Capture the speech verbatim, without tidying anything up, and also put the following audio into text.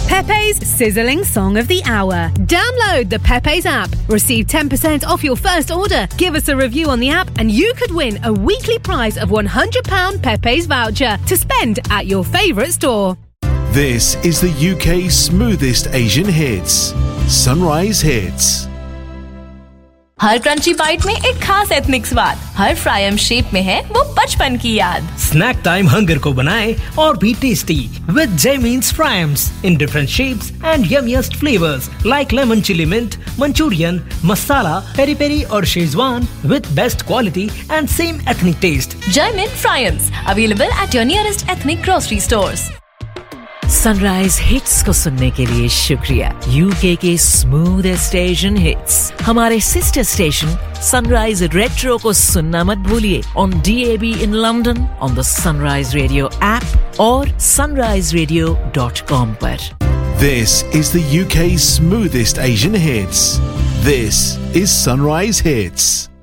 Pepe's Sizzling Song of the Hour. Download the Pepe's app. Receive ten percent off your first order. Give us a review on the app and you could win a weekly prize of one hundred pounds Pepe's voucher to spend at your favourite store. This is the U K's smoothest Asian hits. Sunrise Hits. Her crunchy bite में एक खास ethnic स्वाद, हर fryum shape में है वो बचपन की याद. स्नैक टाइम हंगर को बनाए और भी tasty with जैमीन्स fryums in different shapes and यमीएस्ट flavours like lemon chilli mint, Manchurian, masala, peri peri और Schezwan with best quality and same ethnic test. Jaimin fryums available at your nearest ethnic grocery stores. Sunrise hits को सुनने के लिए शुक्रिया. UK के smoothest Asian hits हमारे sister station sunrise retro को सुनना मत भूलिए on D A B in London, on the sunrise radio app और sunrise radio dot com पर. This is the U K's smoothest Asian hits. This is Sunrise Hits.